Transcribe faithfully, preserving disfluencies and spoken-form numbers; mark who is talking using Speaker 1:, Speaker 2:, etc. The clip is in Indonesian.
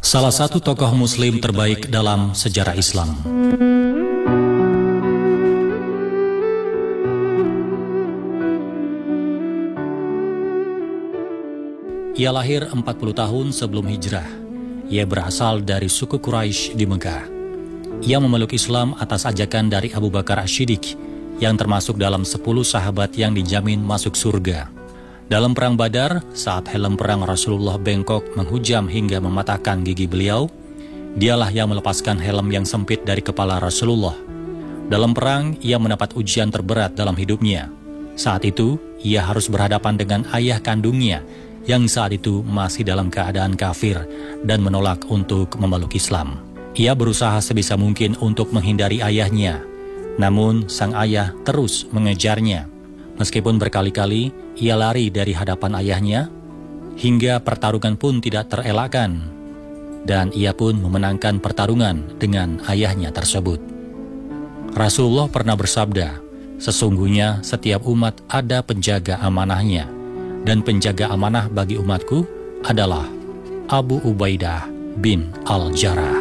Speaker 1: salah satu tokoh muslim terbaik dalam sejarah Islam. Ia lahir empat puluh tahun sebelum hijrah. Ia berasal dari suku Quraisy di Mekah. Ia memeluk Islam atas ajakan dari Abu Bakar Asy-Syiddiq, yang termasuk dalam sepuluh sahabat yang dijamin masuk surga. Dalam perang Badar, saat helm perang Rasulullah bengkok menghujam hingga mematahkan gigi beliau, dialah yang melepaskan helm yang sempit dari kepala Rasulullah. Dalam perang, ia mendapat ujian terberat dalam hidupnya. Saat itu, ia harus berhadapan dengan ayah kandungnya, yang saat itu masih dalam keadaan kafir dan menolak untuk memeluk Islam. Ia berusaha sebisa mungkin untuk menghindari ayahnya, namun sang ayah terus mengejarnya. Meskipun berkali-kali ia lari dari hadapan ayahnya, hingga pertarungan pun tidak terelakkan, dan ia pun memenangkan pertarungan dengan ayahnya tersebut. Rasulullah pernah bersabda, "Sesungguhnya setiap umat ada penjaga amanahnya, dan penjaga amanah bagi umatku adalah Abu Ubaidah bin Al-Jarrah."